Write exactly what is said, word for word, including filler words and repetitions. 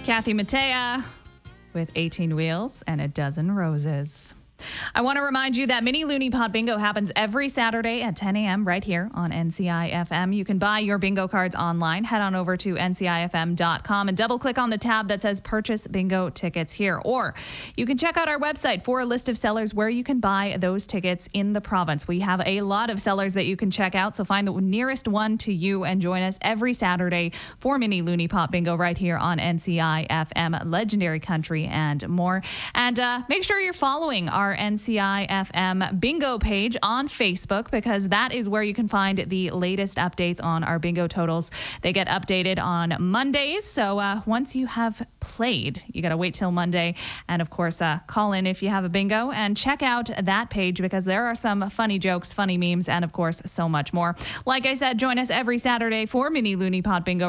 Kathy Mattea with eighteen wheels and a dozen roses. I want to remind you that Mini Looney Pot Bingo happens every Saturday at ten a.m. right here on N C I F M. You can buy your bingo cards online. Head on over to N C I F M dot com and double click on the tab that says purchase bingo tickets here. Or you can check out our website for a list of sellers where you can buy those tickets in the province. We have a lot of sellers that you can check out, so find the nearest one to you and join us every Saturday for Mini Looney Pot Bingo right here on N C I F M, Legendary Country and more. And uh, make sure you're following our Our N C I F M bingo page on Facebook, because that is where you can find the latest updates on our bingo totals. They get updated on Mondays, so uh, once you have played, you got to wait till Monday. And of course, uh, call in if you have a bingo and check out that page, because there are some funny jokes, funny memes, and of course, so much more. Like I said, join us every Saturday for Mini Looney Pot Bingo